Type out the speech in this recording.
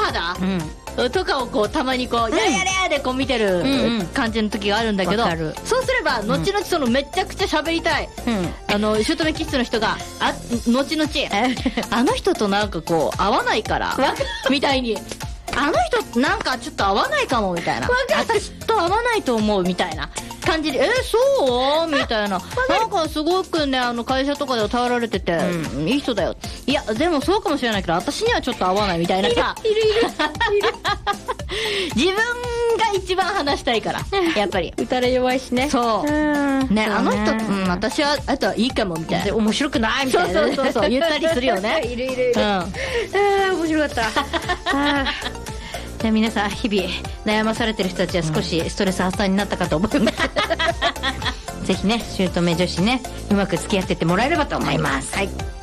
肌、とかをこうたまにこう、やれやれでこう見てる感じの時があるんだけど、そうすれば後々そのめちゃくちゃ喋りたい姑気質の人が後々あの人となんかこう合わないからみたいに、あの人なんかちょっと合わないかもみたいな、私と合わないと思うみたいな感じで、そうみたいな、なんかすごくね、会社とかで頼られてて、いい人だよ、いやでもそうかもしれないけど私にはちょっと合わないみたいなさ、いる自分が一番話したいから、やっぱり打たれ弱いしね。 そうね、あの人、私はあとはいいかもみたいな、面白くないみたいな、そう言ったりするよね。 いる面白かったじゃあ皆さん日々悩まされてる人たちは少しストレス発散になったかと思いますぜひね、姑女子ね、うまく付き合ってってもらえればと思います。はい。